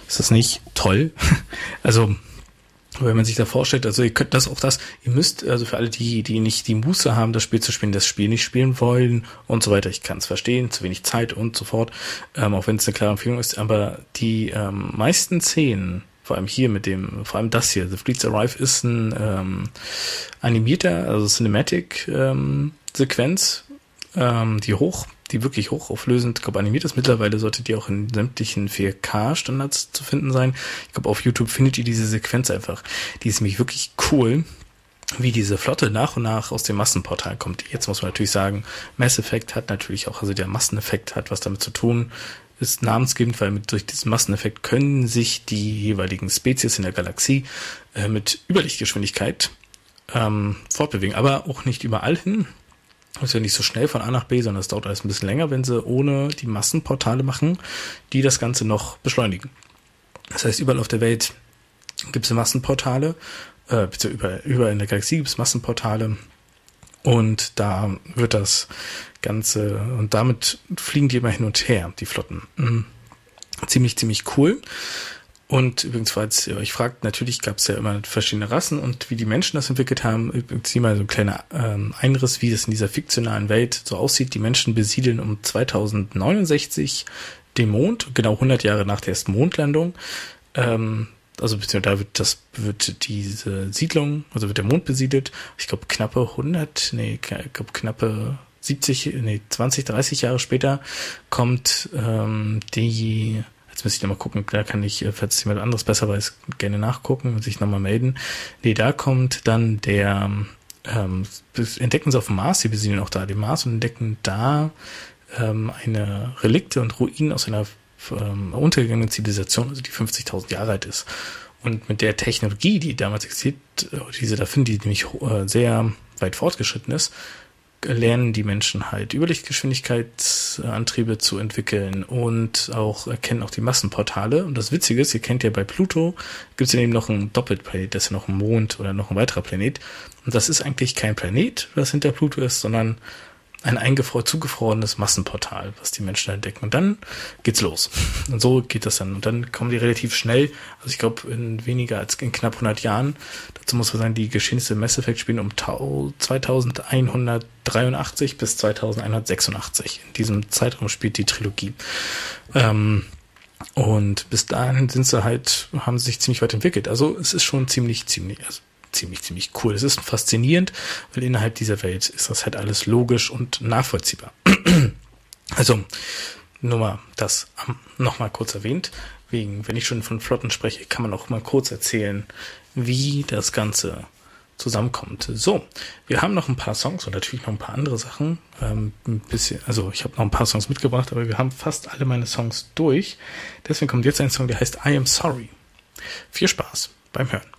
Ist das nicht toll? Also, wenn man sich da vorstellt, also ihr könnt ihr müsst, also für alle die nicht die Muße haben, das Spiel zu spielen, das Spiel nicht spielen wollen und so weiter, ich kann es verstehen, zu wenig Zeit und so fort, auch wenn es eine klare Empfehlung ist, aber die meisten Szenen, vor allem hier vor allem das hier, The Fleets Arrive ist ein animierter, also Cinematic Sequenz, die wirklich hochauflösend, ich glaube, animiert ist. Mittlerweile sollte die auch in sämtlichen 4K-Standards zu finden sein. Ich glaube, auf YouTube findet ihr diese Sequenz einfach. Die ist nämlich wirklich cool, wie diese Flotte nach und nach aus dem Massenportal kommt. Jetzt muss man natürlich sagen, Mass Effect hat natürlich auch, also der Masseneffekt hat was damit zu tun, ist namensgebend, weil durch diesen Masseneffekt können sich die jeweiligen Spezies in der Galaxie mit Überlichtgeschwindigkeit fortbewegen, aber auch nicht überall hin. Das ist ja nicht so schnell von A nach B, sondern es dauert alles ein bisschen länger, wenn sie ohne die Massenportale machen, die das Ganze noch beschleunigen. Das heißt, überall auf der Welt gibt es Massenportale, überall in der Galaxie gibt es Massenportale und da wird das Ganze, und damit fliegen die immer hin und her, die Flotten. Ziemlich cool. Und übrigens, falls ihr euch fragt, natürlich gab es ja immer verschiedene Rassen und wie die Menschen das entwickelt haben, übrigens hier mal so ein kleiner Einriss, wie das in dieser fiktionalen Welt so aussieht. Die Menschen besiedeln um 2069 den Mond, genau 100 Jahre nach der ersten Mondlandung. Also beziehungsweise da wird diese Siedlung, also wird der Mond besiedelt. Ich glaube knappe 20, 30 Jahre später kommt jetzt muss ich nochmal gucken, da kann ich, falls jemand anderes besser weiß, gerne nachgucken und sich nochmal melden. Da kommt dann entdecken sie auf dem Mars, sie besiedeln auch da den Mars und entdecken da eine Relikte und Ruinen aus einer untergegangenen Zivilisation, also die 50.000 Jahre alt ist. Und mit der Technologie, die damals existiert, diese da finden, die nämlich sehr weit fortgeschritten ist, lernen die Menschen halt Überlichtgeschwindigkeitsantriebe zu entwickeln und erkennen auch die Massenportale. Und das Witzige ist, ihr kennt ja bei Pluto, gibt es ja eben noch ein Doppelplanet, das ist ja noch ein Mond oder noch ein weiterer Planet. Und das ist eigentlich kein Planet, was hinter Pluto ist, sondern ein zugefrorenes Massenportal, was die Menschen entdecken. Und dann geht's los. Und so geht das dann. Und dann kommen die relativ schnell, also ich glaube in knapp 100 Jahren, dazu muss man sagen, die Geschehnisse Mass Effect spielen um 2183 bis 2186. In diesem Zeitraum spielt die Trilogie. Und bis dahin haben sie sich ziemlich weit entwickelt. Also es ist schon ziemlich cool. Es ist faszinierend, weil innerhalb dieser Welt ist das halt alles logisch und nachvollziehbar. Also, nur mal das nochmal kurz erwähnt. Wenn ich schon von Flotten spreche, kann man auch mal kurz erzählen, wie das Ganze zusammenkommt. So, wir haben noch ein paar Songs und natürlich noch ein paar andere Sachen. Also ich habe noch ein paar Songs mitgebracht, aber wir haben fast alle meine Songs durch. Deswegen kommt jetzt ein Song, der heißt I Am Sorry. Viel Spaß beim Hören.